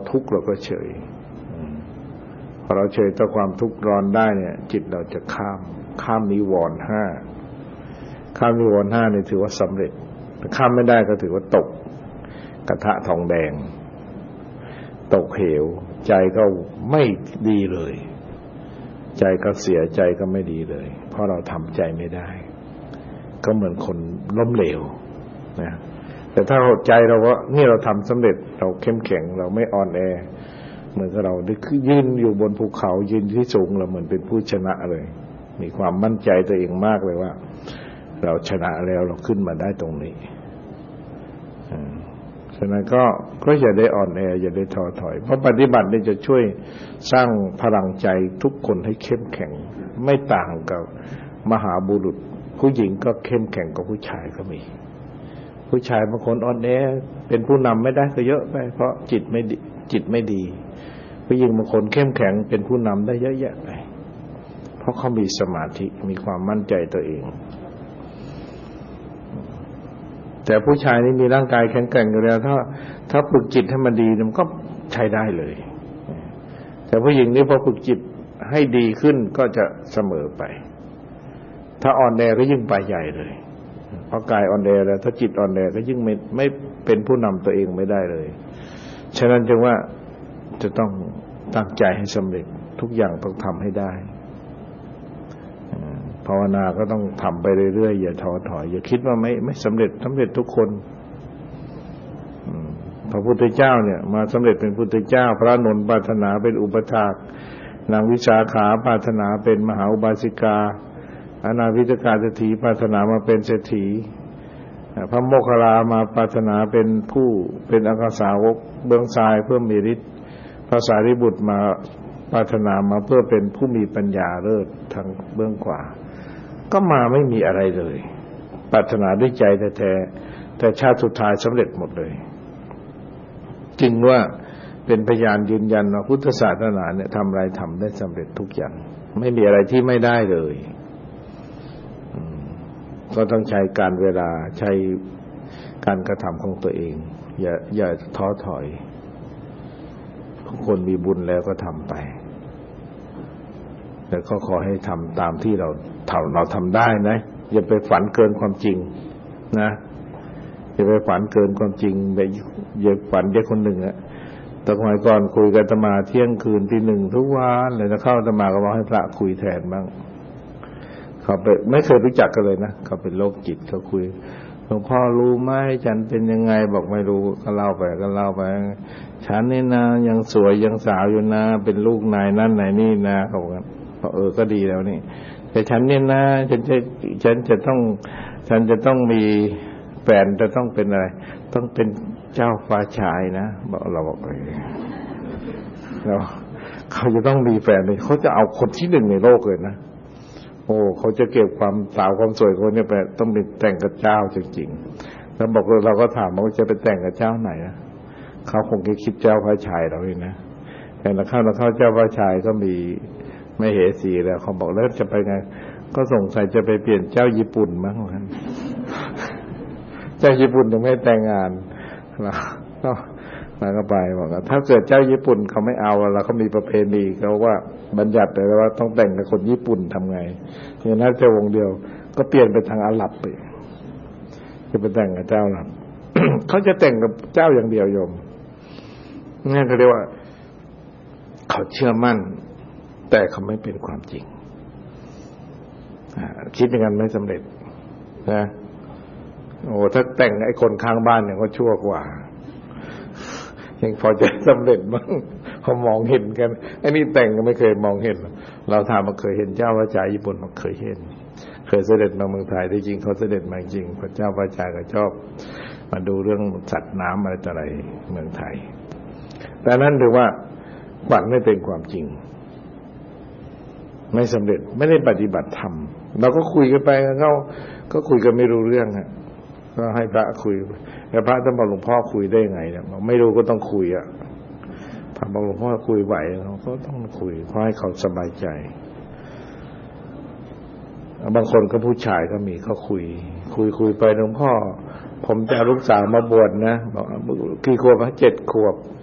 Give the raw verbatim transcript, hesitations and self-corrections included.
ทุกข์เราก็เฉยพอเราเฉยต่อความทุกข์ร้อนได้เนี่ยจิตเราจะข้ามข้ามนิวรณ์ห้าข้ามนิวรณ์ห้านี่ถือว่าสำเร็จข้ามไม่ได้ก็ถือว่าตกกระทะทองแดงตกเหวใจก็ไม่ดีเลยใจก็เสียใจก็ไม่ดีเลยเพราะเราทำใจไม่ได้ก็เหมือนคนล้มเหลวนะแต่ถ้าใจเราว่านี่เราทำสำเร็จเราเข้มแข็งเราไม่อ่อนแอเหมือนกับเราได้ยืนอยู่บนภูเขายืนที่สูงเราเหมือนเป็นผู้ชนะเลยมีความมั่นใจตัวเองมากเลยว่าเราชนะแล้วเราขึ้นมาได้ตรงนี้ฉะนั้นก็ก็อย่าได้อ่อนแออย่าได้ท้อถอยเพราะปฏิบัตินี่จะช่วยสร้างพลังใจทุกคนให้เข้มแข็งไม่ต่างกับมหาบุรุษผู้หญิงก็เข้มแข็งกว่าผู้ชายก็มีผู้ชายบางคนอ่อนแอเป็นผู้นำไม่ได้ก็เยอะไปเพราะจิตไม่ดีจิตไม่ดีผู้หญิงบางคนเข้มแข็งเป็นผู้นำได้เยอะแยะไปเพราะเขามีสมาธิมีความมั่นใจตัวเองแต่ผู้ชายนี่มีร่างกายแข็งแกร่งอยู่แล้วถ้าถ้าฝึกจิตให้มันดีมันก็ใช้ได้เลยแต่ผู้หญิงนี่พอฝึกจิตให้ดีขึ้นก็จะเสมอไปถ้าอ่อนแอก็ยิ่งไปใหญ่เลยเพราะกายอ่อนแอแล้วถ้าจิตอ่อนแอก็ยิ่งไม่ไม่เป็นผู้นำตัวเองไม่ได้เลยฉะนั้นจึงว่าจะต้องตั้งใจให้สำเร็จทุกอย่างต้องทำให้ได้ภาวนาก็ต้องทำไปเรื่อยๆอย่าท้อถอยอย่าคิดว่าไม่ไม่สำเร็จสำเร็จทุกคนพระพุทธเจ้าเนี่ยมาสำเร็จเป็นพุทธเจ้าพระนนท์ปรารถนาเป็นอุปถากนางวิสาขาปรารถนาเป็นมหาอุบาสิกาอนาวิตกาเศรษฐีปรารถนามาเป็นเศรษฐีพระโมคคัลลามาปรารถนาเป็นผู้เป็นอัครสาวกเบื้องซ้ายเพื่อมีฤทธิ์พระสารีบุตรมาปรารถนามาเพื่อเป็นผู้มีปัญญาเลิศทางเบื้องขวาก็มาไม่มีอะไรเลยปรารถนาด้วยใจแท้ๆแต่ชาติสุดท้ายสำเร็จหมดเลยจึงว่าเป็นพยานยืนยันว่าพุทธศาสนาเนี่ยทำอะไรทำได้สำเร็จทุกอย่างไม่มีอะไรที่ไม่ได้เลยก็ต้องใช้การเวลาใช้การกระทำของตัวเองอย่าอย่าท้อถอยคนมีบุญแล้วก็ทำไปแต่ก็ขอให้ทำตามที่เราเท่าเราทำได้นะอย่าไปฝันเกินความจริงนะอย่าไปฝันเกินความจริงแบบอย่าฝันเด็กคนหนึ่งอะตะวันก่อนคุยกับอาตมาเที่ยงคืนตีหนึ่งทุกวันเลยนะเข้าอาตมาก็บอกให้พระคุยแทนบ้างเขาไปไม่เคยรู้จักกันเลยนะเขาเป็นโรคจิตเขาคุยหลวงพ่อรู้ไหมฉันเป็นยังไงบอกไม่รู้ก็เล่าไปก็เล่าไปฉันนี่นะยังสวยยังสาวอยู่นะเป็นลูกนายนั่นนายนี่นะเขาบอกเออก็ดีแล้วนี่แต่ฉันเนี่ยนะฉันจะฉันจะต้องฉันจะต้องมีแฟนจะต้องเป็นอะไรต้องเป็นเจ้าฟ้าชายนะบอกเราบอกเลยเราเขาจะต้องมีแฟนเลยเขาจะเอาคนที่หนึ่งในโลกเลยนะโอ้เขาจะเก็บความสาวความสวยคนนี้ไปต้องเป็นแต่งกับเจ้าจริงๆแล้วบอกเราก็ถามว่าจะไปแต่งกับเจ้าไหนนะเขาคงจะคิดเจ้าฟ้าชายเราเองนะแต่ละเข้าละเข้าเจ้าฟ้าชายก็มีไม่เหสีแล้วเขาบอกแล้วจะไปไงก็สงสัยจะไปเปลี่ยนเจ้าญี่ปุ่นมั้งเหมือนกันเจ้าญี่ปุ่นยังไม่แต่งงานนะก็แล้วก็ไปบอกว่าถ้าเกิดเจ้าญี่ปุ่นเขาไม่เอาแล้วเขามีประเพณีเขาว่าบัญญัติเลยว่าต้องแต่งกับคนญี่ปุ่นทำไงทีนั้นเจ้าวงเดียวก็เปลี่ยนไปทางอาหรับไปจะไปแต่งกับเจ้าอาหรับ เขาจะแต่งกับเจ้าอย่างเดียวโยมนั่นเขาเรียกว่าเขาเชื่อมั่นแต่เขาไม่เป็นความจริงคิดอย่างนั้นไม่สำเร็จนะโอ้ถ้าแต่งไอ้คนข้างบ้านเนี่ยก็ชั่วกว่ายังพอจะสำเร็จบ้างเขามองเห็นกันไอ้นี่แต่งก็ไม่เคยมองเห็นเราถามมาเคยเห็นเจ้าพระจาญี่ปุ่นมาเคยเห็นเคยเสด็จมาเมืองไทยที่จริงเขาเสด็จมาจริงพระเจ้าพระจาก็ชอบมาดูเรื่องสัตว์น้ำอะไรต่ออะไรเมืองไทยแต่นั้นถือว่าฝันไม่เป็นความจริงไม่สำเร็จไม่ได้ปฏิบัติธรรมเราก็คุยกันไปเขาก็คุยกันไม่รู้เรื่องฮะก็ให้พระคุยแต่พระท่านบอกหลวงพ่อคุยได้ไงเนี่ยไม่รู้ก็ต้องคุยอ่ะพระบอกหลวงพ่อคุยไหวเราก็ต้องคุยเพราะให้เขาสบายใจบางคนก็ผู้ชายก็มีเขาคุยคุยคุยไปหลวงพ่อผมจะเอาลูกสาวมาบวชนะบอกกี่ขวบฮะเจ็ดขวบ